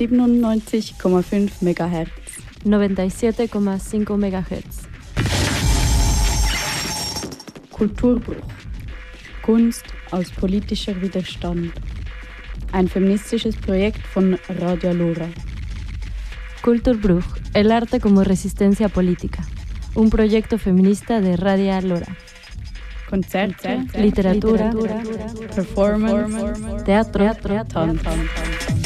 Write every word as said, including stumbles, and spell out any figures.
siebenundneunzig Komma fünf Megahertz. noventa y siete Komma cinco Megahertz. Kulturbruch. Kunst als politischer Widerstand. Ein feministisches Projekt von Radio Alora. Kulturbruch, el arte como resistencia política. Un proyecto feminista de Radio Alora. Konzerte, Literatura, Performance, teatro, Tanz.